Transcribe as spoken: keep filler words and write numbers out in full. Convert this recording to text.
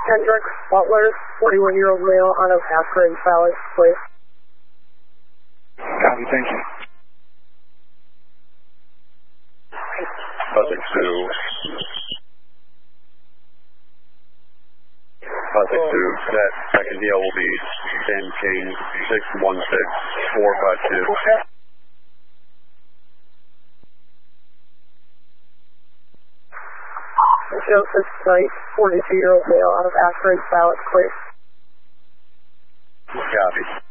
Hendrick Butler, forty-one-year-old male, on a aspirin salad, please. Copy, thank you. Buzzing two. Buzzing two. That second deal will be ten King six one six four five two. Joseph Knight, forty-two-year-old male, out of aspirin salad, please. Copy.